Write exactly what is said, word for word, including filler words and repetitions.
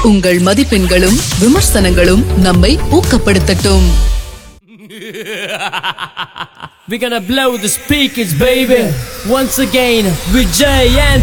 உங்கள் மதிப்பெண்களும் விமர்சனங்களும் நம்மை ஊக்கப்படுத்தட்டும். We're gonna blow the speakers, baby. Once again with Jay and